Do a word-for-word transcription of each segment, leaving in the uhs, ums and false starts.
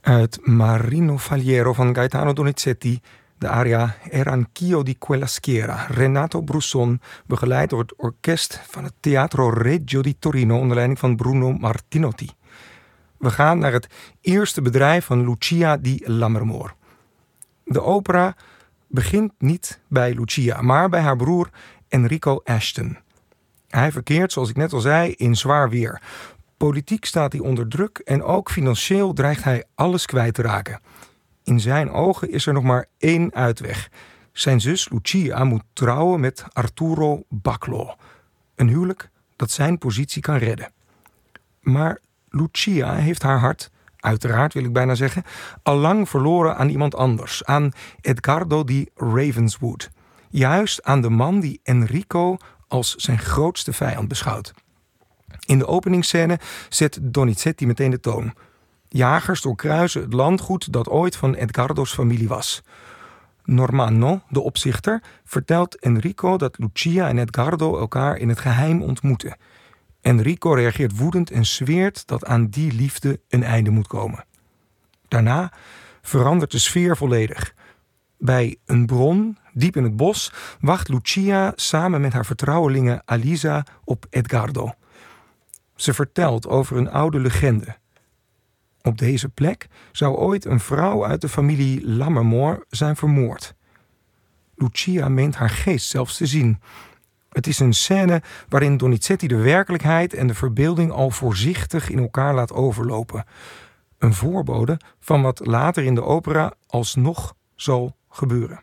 Uit Marino Faliero van Gaetano Donizetti, de aria Eranchio di quella schiera, Renato Brusson, begeleid door het orkest van het Teatro Regio di Torino onder leiding van Bruno Martinotti. We gaan naar het eerste bedrijf van Lucia di Lammermoor. De opera begint niet bij Lucia, maar bij haar broer Enrico Ashton. Hij verkeert, zoals ik net al zei, in zwaar weer. Politiek staat hij onder druk en ook financieel dreigt hij alles kwijt te raken. In zijn ogen is er nog maar één uitweg. Zijn zus Lucia moet trouwen met Arturo Baclo. Een huwelijk dat zijn positie kan redden. Maar Lucia heeft haar hart, uiteraard wil ik bijna zeggen, al lang verloren aan iemand anders. Aan Edgardo di Ravenswood. Juist aan de man die Enrico als zijn grootste vijand beschouwt. In de openingsscène zet Donizetti meteen de toon. Jagers doorkruisen het landgoed dat ooit van Edgardo's familie was. Normanno, de opzichter, vertelt Enrico dat Lucia en Edgardo elkaar in het geheim ontmoeten. Enrico reageert woedend en zweert dat aan die liefde een einde moet komen. Daarna verandert de sfeer volledig. Bij een bron, diep in het bos, wacht Lucia samen met haar vertrouwelinge Alisa op Edgardo. Ze vertelt over een oude legende. Op deze plek zou ooit een vrouw uit de familie Lammermoor zijn vermoord. Lucia meent haar geest zelfs te zien. Het is een scène waarin Donizetti de werkelijkheid en de verbeelding al voorzichtig in elkaar laat overlopen. Een voorbode van wat later in de opera alsnog zal gebeuren.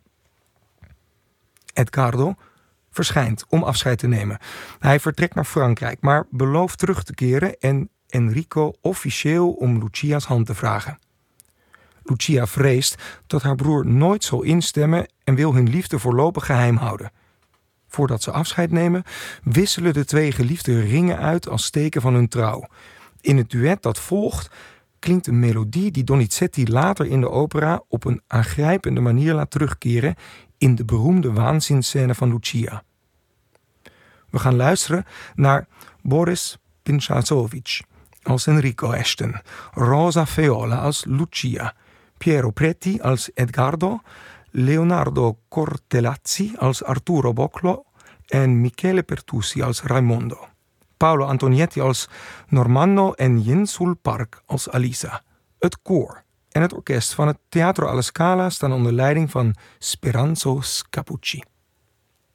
Edgardo verschijnt om afscheid te nemen. Hij vertrekt naar Frankrijk, maar belooft terug te keren en Enrico officieel om Lucia's hand te vragen. Lucia vreest dat haar broer nooit zal instemmen en wil hun liefde voorlopig geheim houden. Voordat ze afscheid nemen, wisselen de twee geliefden ringen uit als teken van hun trouw. In het duet dat volgt klinkt een melodie die Donizetti later in de opera op een aangrijpende manier laat terugkeren in de beroemde waanzinscène van Lucia. We gaan luisteren naar Boris Pinchazovic als Enrico Ashton, Rosa Feola als Lucia, Piero Preti als Edgardo, Leonardo Cortellazzi als Arturo Baclo en Michele Pertusi als Raimondo. Paolo Antonietti als Normanno en Jinsul Park als Alisa. Het koor en het orkest van het Teatro alla Scala staan onder leiding van Speranzo Scapucci.